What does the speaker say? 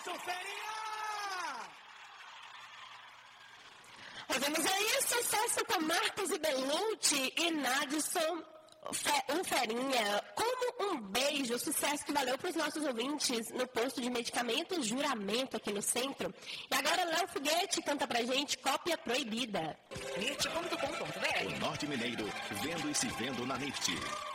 Sucesso, Ferinha! Ouvimos aí sucesso com Marcos e Belucci e Nadson, um Ferinha. Como um beijo, sucesso que valeu para os nossos ouvintes no posto de medicamentos Juramento aqui no centro. E agora Léo Foguete canta pra gente Cópia Proibida. NIRT.com.br. O Norte Mineiro, vendo e se vendo na NIRT.